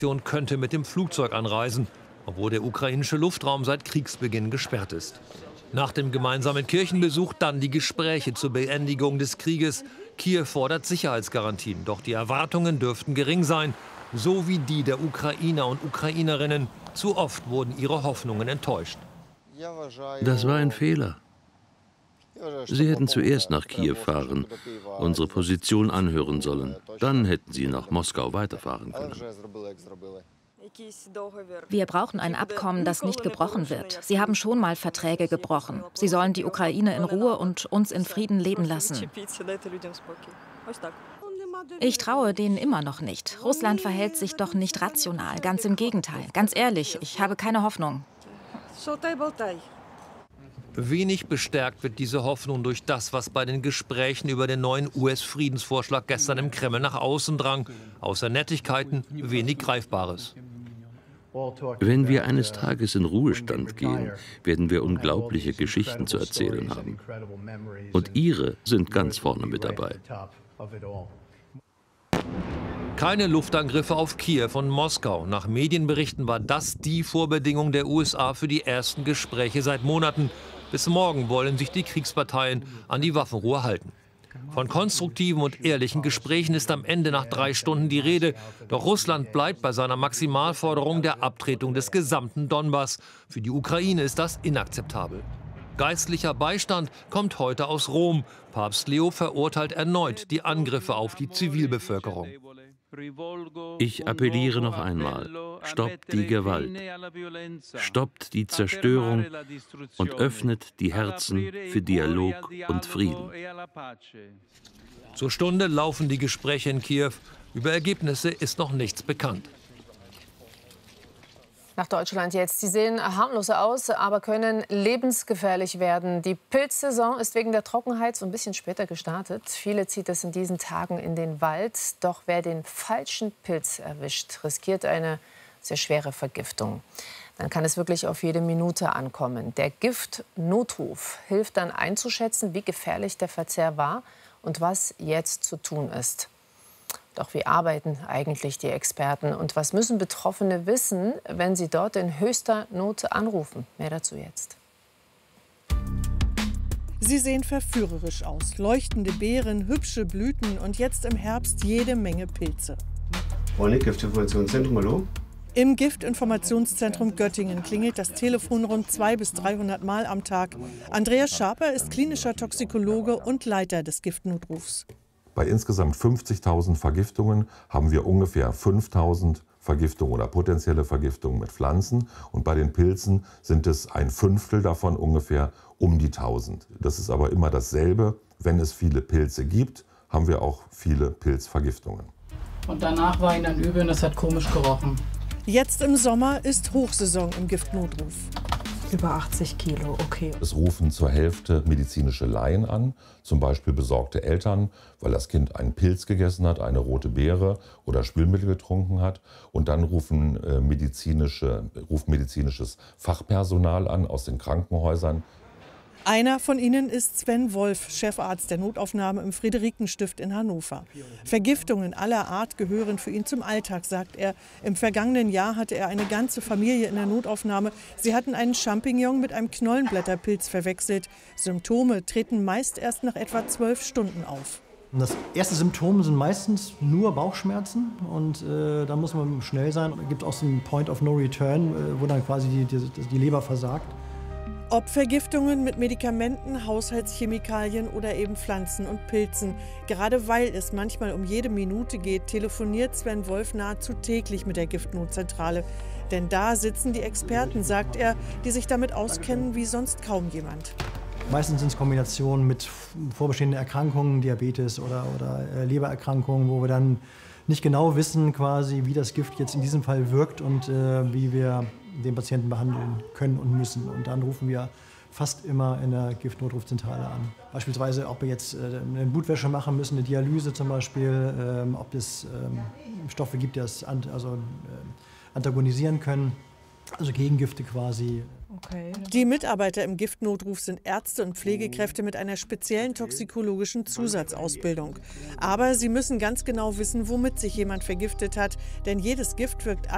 und könnte mit dem Flugzeug anreisen, obwohl der ukrainische Luftraum seit Kriegsbeginn gesperrt ist. Nach dem gemeinsamen Kirchenbesuch dann die Gespräche zur Beendigung des Krieges. Kiew fordert Sicherheitsgarantien, doch die Erwartungen dürften gering sein, so wie die der Ukrainer und Ukrainerinnen. Zu oft wurden ihre Hoffnungen enttäuscht. Das war ein Fehler. Sie hätten zuerst nach Kiew fahren, unsere Position anhören sollen. Dann hätten sie nach Moskau weiterfahren können. Wir brauchen ein Abkommen, das nicht gebrochen wird. Sie haben schon mal Verträge gebrochen. Sie sollen die Ukraine in Ruhe und uns in Frieden leben lassen. Ich traue denen immer noch nicht. Russland verhält sich doch nicht rational. Ganz im Gegenteil. Ganz ehrlich, ich habe keine Hoffnung. Wenig bestärkt wird diese Hoffnung durch das, was bei den Gesprächen über den neuen US-Friedensvorschlag gestern im Kreml nach außen drang. Außer Nettigkeiten wenig Greifbares. Wenn wir eines Tages in Ruhestand gehen, werden wir unglaubliche Geschichten zu erzählen haben. Und Ihre sind ganz vorne mit dabei. Keine Luftangriffe auf Kiew und Moskau. Nach Medienberichten war das die Vorbedingung der USA für die ersten Gespräche seit Monaten. Bis morgen wollen sich die Kriegsparteien an die Waffenruhe halten. Von konstruktiven und ehrlichen Gesprächen ist am Ende nach 3 Stunden die Rede. Doch Russland bleibt bei seiner Maximalforderung der Abtretung des gesamten Donbass. Für die Ukraine ist das inakzeptabel. Geistlicher Beistand kommt heute aus Rom. Papst Leo verurteilt erneut die Angriffe auf die Zivilbevölkerung. Ich appelliere noch einmal, stoppt die Gewalt, stoppt die Zerstörung und öffnet die Herzen für Dialog und Frieden. Zur Stunde laufen die Gespräche in Kiew. Über Ergebnisse ist noch nichts bekannt. Nach Deutschland jetzt. Sie sehen harmlos aus, aber können lebensgefährlich werden. Die Pilzsaison ist wegen der Trockenheit so ein bisschen später gestartet. Viele zieht es in diesen Tagen in den Wald. Doch wer den falschen Pilz erwischt, riskiert eine sehr schwere Vergiftung. Dann kann es wirklich auf jede Minute ankommen. Der Giftnotruf hilft dann einzuschätzen, wie gefährlich der Verzehr war und was jetzt zu tun ist. Doch wie arbeiten eigentlich die Experten und was müssen Betroffene wissen, wenn sie dort in höchster Not anrufen? Mehr dazu jetzt. Sie sehen verführerisch aus. Leuchtende Beeren, hübsche Blüten und jetzt im Herbst jede Menge Pilze. Giftinformationszentrum, hallo? Im Giftinformationszentrum Göttingen klingelt das Telefon rund 200 bis 300 Mal am Tag. Andreas Schaper ist klinischer Toxikologe und Leiter des Giftnotrufs. Bei insgesamt 50.000 Vergiftungen haben wir ungefähr 5.000 Vergiftungen oder potenzielle Vergiftungen mit Pflanzen. Und bei den Pilzen sind es 1/5 davon ungefähr um die 1.000. Das ist aber immer dasselbe. Wenn es viele Pilze gibt, haben wir auch viele Pilzvergiftungen. Und danach war ihn dann übel und es hat komisch gerochen. Jetzt im Sommer ist Hochsaison im Giftnotruf. Über 80 Kilo, okay. Es rufen zur Hälfte medizinische Laien an, zum Beispiel besorgte Eltern, weil das Kind einen Pilz gegessen hat, eine rote Beere oder Spülmittel getrunken hat. Und dann ruft medizinisches Fachpersonal an aus den Krankenhäusern. Einer von ihnen ist Sven Wolf, Chefarzt der Notaufnahme im Friederikenstift in Hannover. Vergiftungen aller Art gehören für ihn zum Alltag, sagt er. Im vergangenen Jahr hatte er eine ganze Familie in der Notaufnahme. Sie hatten einen Champignon mit einem Knollenblätterpilz verwechselt. Symptome treten meist erst nach etwa 12 Stunden auf. Das erste Symptom sind meistens nur Bauchschmerzen und da muss man schnell sein. Es gibt auch so einen Point of No Return, wo dann quasi die Leber versagt. Ob Vergiftungen mit Medikamenten, Haushaltschemikalien oder eben Pflanzen und Pilzen. Gerade weil es manchmal um jede Minute geht, telefoniert Sven Wolf nahezu täglich mit der Giftnotzentrale. Denn da sitzen die Experten, sagt er, die sich damit auskennen wie sonst kaum jemand. Meistens sind es Kombinationen mit vorbestehenden Erkrankungen, Diabetes oder Lebererkrankungen, wo wir dann nicht genau wissen, quasi, wie das Gift jetzt in diesem Fall wirkt und wie wir den Patienten behandeln können und müssen. Und dann rufen wir fast immer in der Giftnotrufzentrale an. Beispielsweise, ob wir jetzt eine Blutwäsche machen müssen, eine Dialyse zum Beispiel, ob es Stoffe gibt, die das antagonisieren können, also Gegengifte quasi. Okay. Die Mitarbeiter im Giftnotruf sind Ärzte und Pflegekräfte mit einer speziellen toxikologischen Zusatzausbildung. Aber sie müssen ganz genau wissen, womit sich jemand vergiftet hat, denn jedes Gift wirkt